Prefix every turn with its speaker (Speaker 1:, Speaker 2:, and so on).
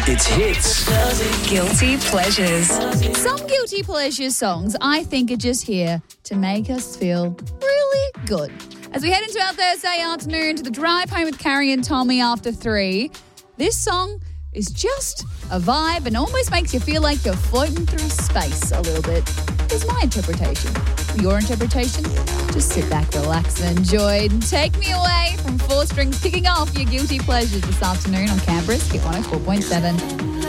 Speaker 1: It's hits.
Speaker 2: Guilty pleasures.
Speaker 3: Some guilty pleasure songs I think are just here to make us feel really good. As we head into our Thursday afternoon to the drive home with Carrie and Tommy after 3, this song is just a vibe and almost makes you feel like you're floating through space a little bit. Is my interpretation. Your interpretation? Just sit back, relax and enjoy. Take me away from 4 Strings, kicking off your guilty pleasures this afternoon on Canberra's Hit 104.7.